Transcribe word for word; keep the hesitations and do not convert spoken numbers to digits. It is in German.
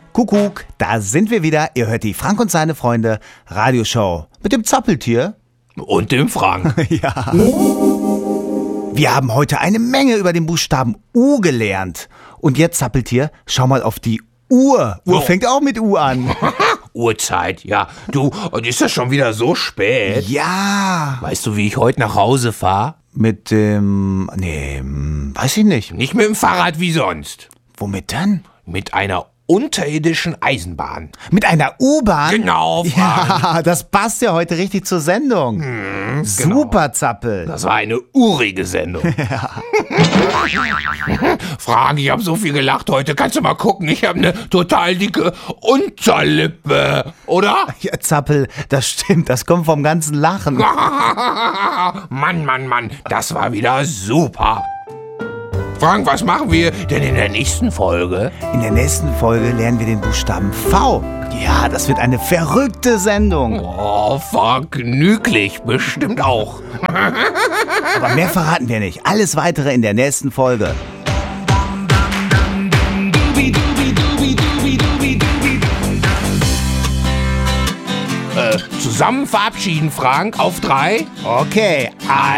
Kuckuck, da sind wir wieder. Ihr hört die Frank und seine Freunde Radioshow mit dem Zappeltier. Und dem Frank. Ja. Wir haben heute eine Menge über den Buchstaben U gelernt. Und jetzt, Zappeltier, schau mal auf die Uhr. Uhr Oh. fängt auch mit U an. Uhrzeit, ja. Du, und ist das schon wieder so spät? Ja. Weißt du, wie ich heute nach Hause fahre? Mit dem... Nee, hm, weiß ich nicht. Nicht mit dem Fahrrad wie sonst. Womit denn? Mit einer unterirdischen Eisenbahn. Mit einer U-Bahn? Genau, Frank. Ja, das passt ja heute richtig zur Sendung. Hm, Super, Zappel. Das war eine urige Sendung. Ja. Frank, ich habe so viel gelacht heute. Kannst du mal gucken, ich habe eine total dicke Unterlippe, oder? Ja, Zappel, das stimmt, das kommt vom ganzen Lachen. Mann, Mann, Mann, das war wieder super. Frank, was machen wir denn in der nächsten Folge? In der nächsten Folge lernen wir den Buchstaben V. Ja, das wird eine verrückte Sendung. Oh, vergnüglich, bestimmt auch. Aber mehr verraten wir nicht. Alles Weitere in der nächsten Folge. Äh, zusammen verabschieden, Frank, auf drei. Okay, eins.